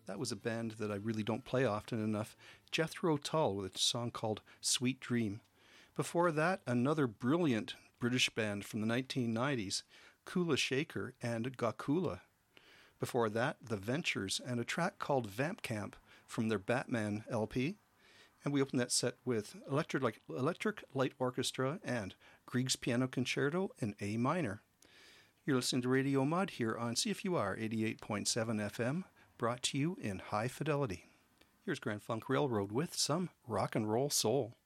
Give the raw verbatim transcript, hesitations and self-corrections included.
That was a band that I really don't play often enough, Jethro Tull, with a song called Sweet Dream. Before that, another brilliant British band from the nineteen nineties, Kula Shaker and Gokula. Before that, The Ventures and a track called Vamp Camp from their Batman L P. And we opened that set with Electric, Electric Light Orchestra and Grieg's Piano Concerto in A minor. You're listening to Radio Mud here on C F U R eighty-eight point seven F M, brought to you in high fidelity. Here's Grand Funk Railroad with some rock and roll soul.